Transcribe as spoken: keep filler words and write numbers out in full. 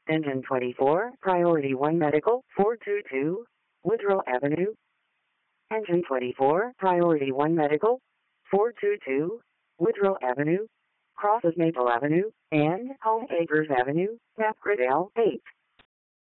Engine twenty-four, Priority one Medical, four two two, Woodrow Avenue. Engine twenty-four, Priority one Medical, four two two, Woodrow Avenue, crosses Maple Avenue, and Home Acres Avenue, Map Grid L eight.